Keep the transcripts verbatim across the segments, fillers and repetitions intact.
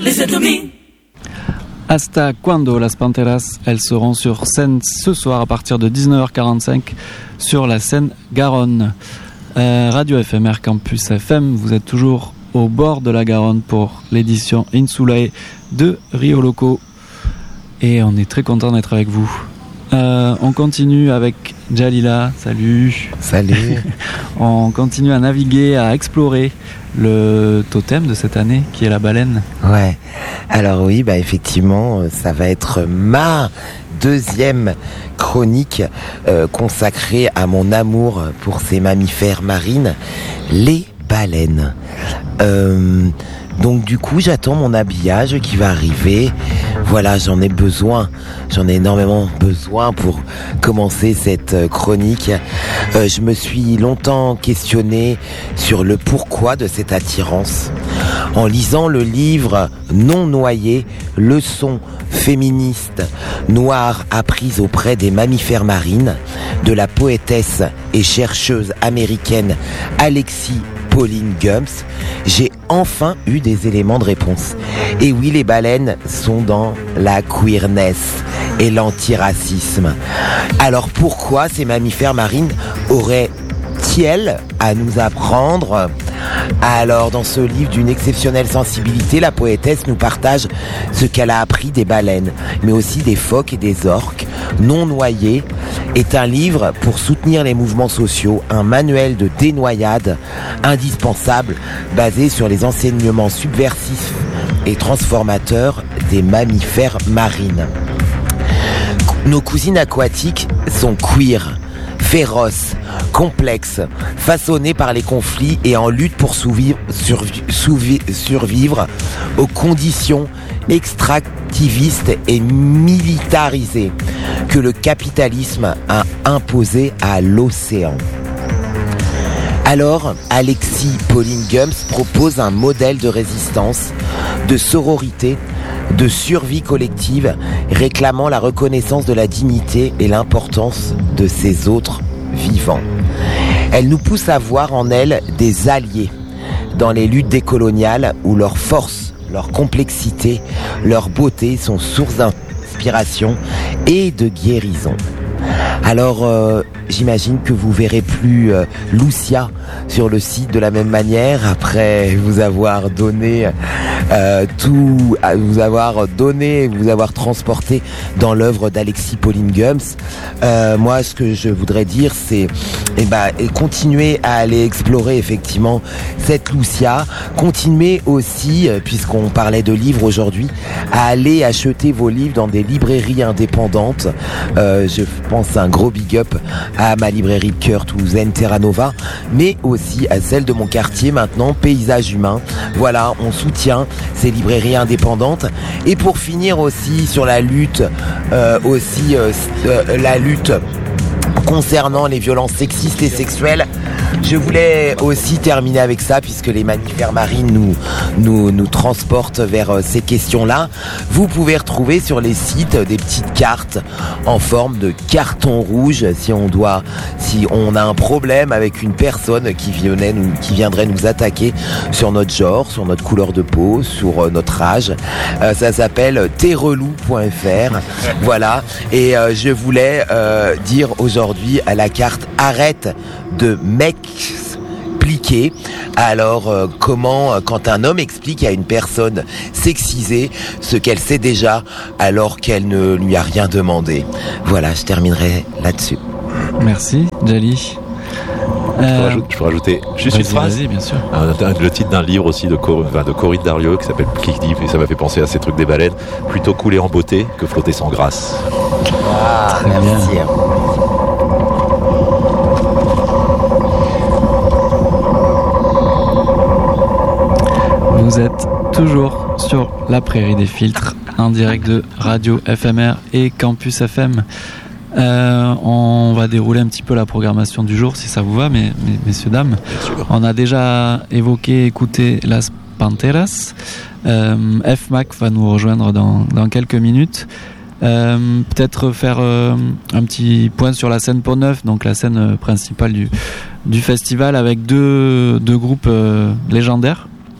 listen to me. Hasta cuando las Panteras, elles seront sur scène ce soir à partir de dix-neuf heures quarante-cinq sur la scène Garonne. Euh, Radio F M R Campus F M, vous êtes toujours au bord de la Garonne pour l'édition Insulae de Rio Loco. Et on est très content d'être avec vous. Euh, on continue avec Jalila, salut. Salut. On continue à naviguer, à explorer le totem de cette année qui est la baleine. Ouais, alors oui, bah effectivement, ça va être ma deuxième chronique euh, consacrée à mon amour pour ces mammifères marines, les baleines. Euh, donc du coup, j'attends mon habillage qui va arriver. Voilà, j'en ai besoin, j'en ai énormément besoin pour commencer cette chronique. Euh, je me suis longtemps questionné sur le pourquoi de cette attirance. En lisant le livre Non noyé, leçons féministes noires apprises auprès des mammifères marines de la poétesse et chercheuse américaine Alexis Pauline Gumbs, j'ai enfin eu des éléments de réponse. Et oui, les baleines sont dans la queerness et l'antiracisme. Alors pourquoi ces mammifères marines auraient-ils à nous apprendre ? Alors, dans ce livre d'une exceptionnelle sensibilité, la poétesse nous partage ce qu'elle a appris des baleines, mais aussi des phoques et des orques. Non noyés est un livre pour soutenir les mouvements sociaux, un manuel de dénoyade indispensable basé sur les enseignements subversifs et transformateurs des mammifères marines. Nos cousines aquatiques sont queer, féroces, complexes, façonnées par les conflits et en lutte pour survivre, survi, survi, survivre aux conditions extractivistes et militarisées que le capitalisme a imposées à l'océan. Alors, Alexis Pauline Gumbs propose un modèle de résistance, de sororité, de survie collective, réclamant la reconnaissance de la dignité et l'importance de ces autres vivants. Elle nous pousse à voir en elle des alliés dans les luttes décoloniales où leur force, leur complexité, leur beauté sont source d'inspiration et de guérison. Alors, euh, j'imagine que vous verrez plus euh, Lucia sur le site de la même manière après vous avoir donné euh, tout, vous avoir donné, vous avoir transporté dans l'œuvre d'Alexis Pauline Gumbs. Euh, moi, ce que je voudrais dire, c'est eh ben, continuer à aller explorer effectivement cette Lucia. Continuer aussi, puisqu'on parlait de livres aujourd'hui, à aller acheter vos livres dans des librairies indépendantes. Euh, je pense un gros big up à ma librairie de cœur toulousaine Terra Nova, mais aussi à celle de mon quartier maintenant, Paysage Humain. Voilà, on soutient ces librairies indépendantes. Et pour finir aussi sur la lutte, euh, aussi euh, euh, la lutte concernant les violences sexistes et sexuelles, je voulais aussi terminer avec ça, puisque les mammifères marines nous, nous, nous transportent vers euh, ces questions-là. Vous pouvez retrouver sur les sites des petites cartes en forme de carton rouge si on doit, si on a un problème avec une personne qui, venait nous, qui viendrait nous attaquer sur notre genre, sur notre couleur de peau, sur euh, notre âge. Euh, ça s'appelle terrelou point f r. Voilà. Et euh, je voulais euh, dire aujourd'hui à la carte arrête de m'expliquer. Alors euh, comment, quand un homme explique à une personne sexisée ce qu'elle sait déjà alors qu'elle ne lui a rien demandé. Voilà, je terminerai là-dessus. Merci, Jali. Je, euh... peux rajouter, je peux rajouter juste vas-y, une phrase. Vas-y, bien sûr. Un, un, le titre d'un livre aussi de, Cor, enfin, de Corinne Dario qui s'appelle Qui dit, et ça m'a fait penser à ces trucs des baleines. Plutôt couler en beauté que flotter sans grâce. Ah, très merci. Bien. Vous êtes toujours sur la Prairie des Filtres, en direct de Radio F M R et Campus F M. Euh, on va dérouler un petit peu la programmation du jour, si ça vous va, mes, mes, messieurs, dames. On a déjà évoqué, écouté Las Panteras. Euh, F M A C va nous rejoindre dans, dans quelques minutes. Euh, peut-être faire euh, un petit point sur la scène Pont-Neuf, donc la scène principale du, du festival, avec deux, deux groupes euh, légendaires.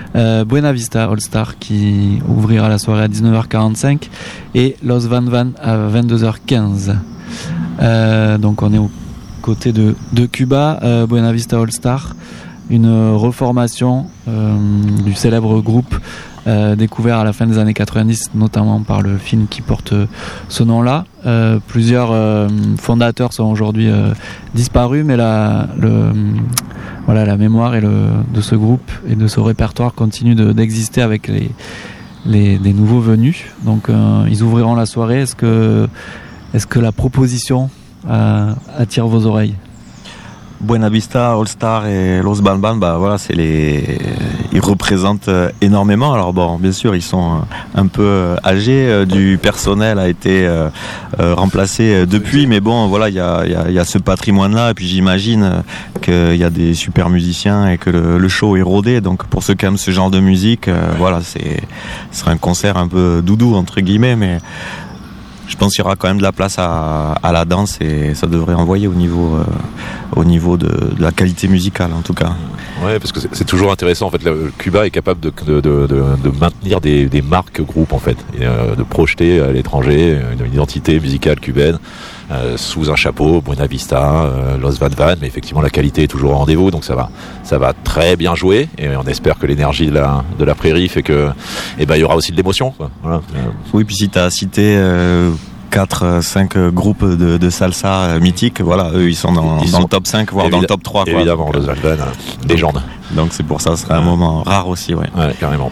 euh, Buena Vista All Star qui ouvrira la soirée à dix-neuf heures quarante-cinq et Los Van Van à vingt-deux heures quinze. Euh, donc on est aux côtés de, de Cuba. euh, Buena Vista All Star, une reformation euh, du célèbre groupe Euh, découvert à la fin des années quatre-vingt-dix, notamment par le film qui porte euh, ce nom-là. Euh, plusieurs euh, fondateurs sont aujourd'hui euh, disparus, mais la, le, euh, voilà, la mémoire et le, de ce groupe et de ce répertoire continue de, d'exister avec les, les, les nouveaux venus. Donc euh, ils ouvriront la soirée. Est-ce que, est-ce que la proposition euh, attire vos oreilles ? Buena Vista, All Star et Los Van Van, bah voilà, c'est les, ils représentent énormément. Alors bon, bien sûr, ils sont un peu âgés, du personnel a été euh, remplacé depuis, mais bon, voilà, il y a, y a, y a ce patrimoine-là, et puis j'imagine qu'il y a des super musiciens et que le, le show est rodé. Donc pour ceux qui aiment ce genre de musique, euh, voilà, c'est, ce sera un concert un peu doudou entre guillemets, mais je pense qu'il y aura quand même de la place à, à la danse et ça devrait envoyer au niveau, euh, au niveau de, de la qualité musicale en tout cas. Ouais, parce que c'est, c'est toujours intéressant en fait. Le Cuba est capable de, de, de, de, de maintenir des, des marques groupes en fait, et, euh, de projeter à l'étranger une identité musicale cubaine euh, sous un chapeau, Buena Vista, euh, Los Van Van, mais effectivement la qualité est toujours au rendez-vous, donc ça va, ça va très bien jouer et on espère que l'énergie de la, de la prairie fait que, eh ben il y aura aussi de l'émotion, quoi. Voilà. Oui, puis si tu as cité euh, quatre cinq groupes de, de salsa mythiques, voilà, eux ils sont dans, ils dans sont le top cinq, voire évi- dans le top trois. Quoi. Évidemment, Los Van Van, légende. Donc c'est pour ça, ce sera un moment rare aussi, ouais. Ouais, carrément.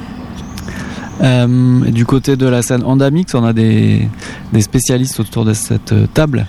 Euh, du côté de la scène Andamix, on a des, des spécialistes autour de cette table.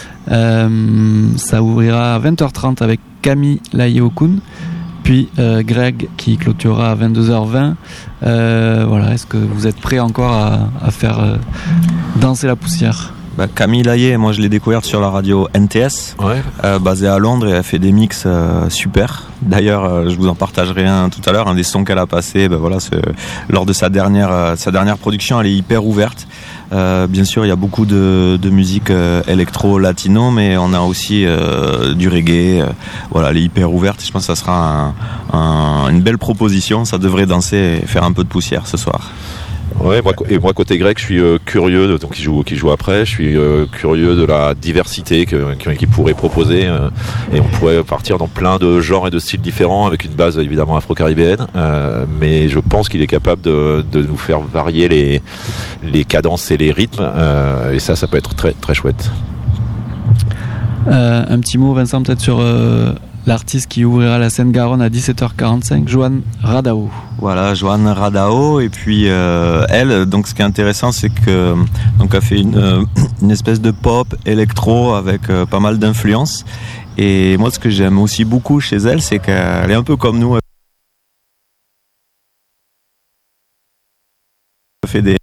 Euh, ça ouvrira à vingt heures trente avec Camille Layeokun, puis euh, Greg qui clôturera à vingt-deux heures vingt. Euh, voilà, est-ce que vous êtes prêts encore à, à faire euh, danser la poussière ? Bah, Camille Laye, moi je l'ai découverte sur la radio N T S, ouais. euh, basée à Londres, et elle fait des mix euh, super. D'ailleurs, euh, je vous en partagerai un tout à l'heure, un des sons qu'elle a passé. Bah, voilà, ce, lors de sa dernière, euh, sa dernière production, elle est hyper ouverte. Euh, bien sûr, il y a beaucoup de, de musique euh, électro-latino, mais on a aussi euh, du reggae. Euh, voilà, elle est hyper ouverte. Je pense que ça sera un, un, une belle proposition. Ça devrait danser et faire un peu de poussière ce soir. Ouais, moi, et moi côté grec, je suis euh, curieux de, donc qui joue, qui joue après. Je suis euh, curieux de la diversité que, que, qu'il pourrait proposer, euh, et on pourrait partir dans plein de genres et de styles différents avec une base évidemment afro-caribéenne. Euh, mais je pense qu'il est capable de, de nous faire varier les les cadences et les rythmes, euh, et ça, ça peut être très très chouette. Euh, un petit mot, Vincent, peut-être sur euh, l'artiste qui ouvrira la scène Garonne à dix-sept heures quarante-cinq, Joanne Radao. Voilà, Joanne Radao, et puis euh, elle, donc ce qui est intéressant, c'est que donc elle fait une, euh, une espèce de pop électro avec euh, pas mal d'influences. Et moi, ce que j'aime aussi beaucoup chez elle, c'est qu'elle est un peu comme nous. Elle fait des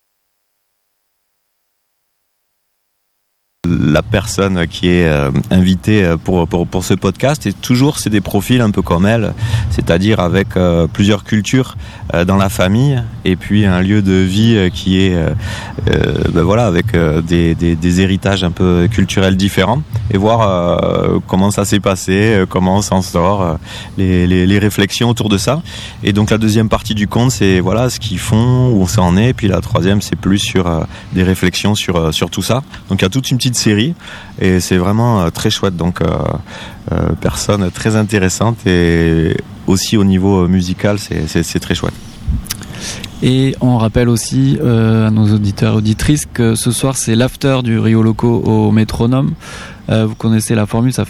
la personne qui est euh, invitée pour, pour, pour ce podcast, et toujours c'est des profils un peu comme elle, c'est-à-dire avec euh, plusieurs cultures euh, dans la famille, et puis un lieu de vie euh, qui est euh, euh, ben voilà, avec euh, des, des, des héritages un peu culturels différents, et voir euh, comment ça s'est passé, euh, comment on s'en sort, euh, les, les, les réflexions autour de ça. Et donc la deuxième partie du conte, c'est voilà ce qu'ils font, où ça en est, et puis la troisième, c'est plus sur euh, des réflexions sur, euh, sur tout ça. Donc il y a toute une petite série, et c'est vraiment euh, très chouette. Donc euh, euh, personne très intéressante, et aussi au niveau musical, c'est, c'est, c'est très chouette. Et on rappelle aussi euh, à nos auditeurs et auditrices que ce soir c'est l'after du Rio Loco au Métronome. Euh, vous connaissez la formule, ça